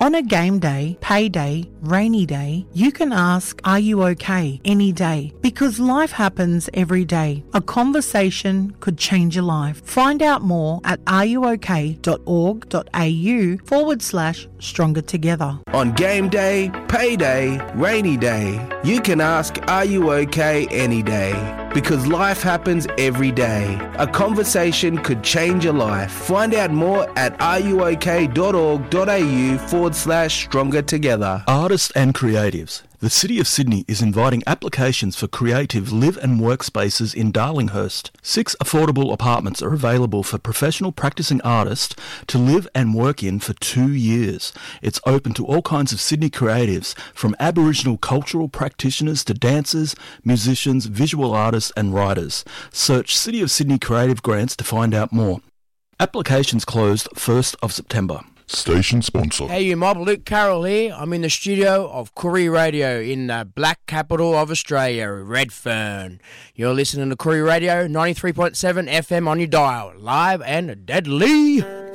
On a game day, payday, rainy day, you can ask, "Are you okay?" any day, because life happens every day. A conversation could change your life. Find out more at areyook.org.au/stronger together. On game day, payday, rainy day, you can ask, "Are you okay?" any day, because life happens every day. A conversation could change your life. Find out more at areyook.org.au/stronger together. Artists and creatives. The City of Sydney is inviting applications for creative live and work spaces in Darlinghurst. 6 affordable apartments are available for professional practicing artists to live and work in for 2 years. It's open to all kinds of Sydney creatives, from Aboriginal cultural practitioners to dancers, musicians, visual artists and writers. Search City of Sydney Creative Grants to find out more. Applications closed 1st of September. Station sponsor. Hey, you mob, Luke Carroll here. I'm in the studio of Koori Radio in the black capital of Australia, Redfern. You're listening to Koori Radio, 93.7 FM on your dial, live and deadly.